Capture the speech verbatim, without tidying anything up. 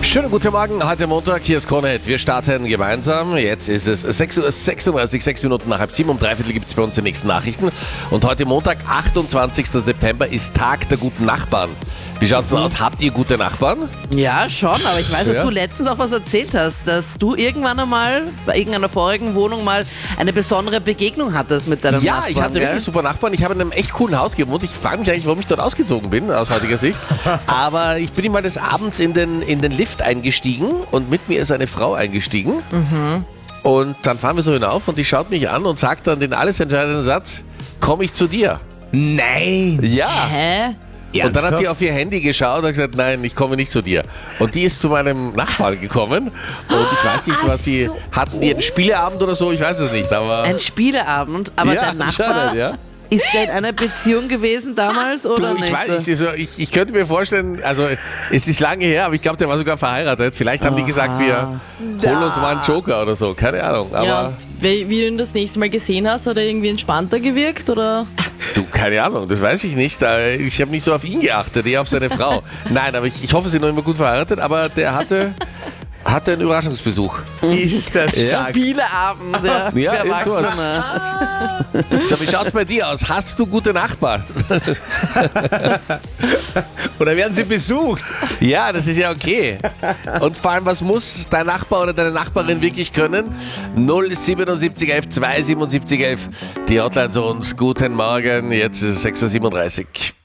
Schönen guten Morgen, heute Montag, hier ist Konrad. Wir starten gemeinsam. Jetzt ist es sechs Uhr sechsunddreißig, sechs Minuten nach halb sieben. Um drei Viertel gibt es bei uns die nächsten Nachrichten. Und heute Montag, achtundzwanzigster September, ist Tag der guten Nachbarn. Wie schaut's denn aus? Habt ihr gute Nachbarn? Ja, schon, aber ich weiß, dass Ja. du letztens auch was erzählt hast, dass du irgendwann einmal bei irgendeiner vorigen Wohnung mal eine besondere Begegnung hattest mit deinem Ja, Nachbarn. ich hatte gell? wirklich super Nachbarn. Ich habe in einem echt coolen Haus gewohnt. Ich frage mich eigentlich, warum ich dort ausgezogen bin, aus heutiger Sicht. Aber ich bin immer des Abends in den, in den Lift eingestiegen und mit mir ist eine Frau eingestiegen. Mhm. Und dann fahren wir so hinauf und die schaut mich an und sagt dann den alles entscheidenden Satz, komm ich zu dir? Nein! Ja. Hä? Und dann hat sie auf ihr Handy geschaut und gesagt, nein, ich komme nicht zu dir. Und die ist zu meinem Nachbarn gekommen und ich weiß nicht, was sie, so. hatten die einen Spieleabend oder so, ich weiß es nicht, aber... Ein Spieleabend, aber Ja, dein Nachbar, anscheinend, ja. ist der in einer Beziehung gewesen damals oder Du, nicht? ich weiß nicht, also ich, ich könnte mir vorstellen, also es ist lange her, aber ich glaube, der war sogar verheiratet. Vielleicht haben die gesagt, wir holen uns mal einen Joker oder so, keine Ahnung. Aber Ja, und wie, wie du ihn das nächste Mal gesehen hast, hat er irgendwie entspannter gewirkt oder? du, keine Ahnung, das weiß ich nicht. Äh, Ich habe nicht so auf ihn geachtet, eher auf seine Frau. Nein, aber ich, ich hoffe, sie sind noch immer gut verheiratet, aber der hatte, hatte einen Überraschungsbesuch. Ist das Ja. stark. Spieleabend, ja, Ja, für irgend sowas. Erwachsene. So, wie schaut's bei dir aus? Hast du gute Nachbarn? Oder werden sie besucht? Ja, das ist ja okay. Und vor allem, was muss dein Nachbar oder deine Nachbarin wirklich können? null siebenundsiebzig elf zwei siebenundsiebzig elf. Die Hotline zu uns. Guten Morgen, jetzt ist es sechs Uhr siebenunddreißig.